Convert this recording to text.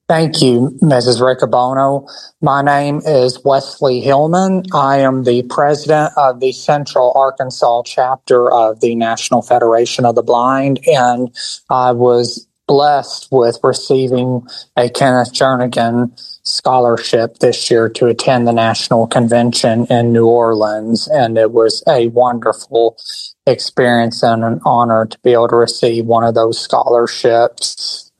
Thank you, Mrs. Riccobono. My name is Wesley Hillman. I am the president of the Central Arkansas chapter of the National Federation of the Blind, and I was blessed with receiving a Kenneth Jernigan scholarship this year to attend the national convention in New Orleans, and it was a wonderful experience and an honor to be able to receive one of those scholarships.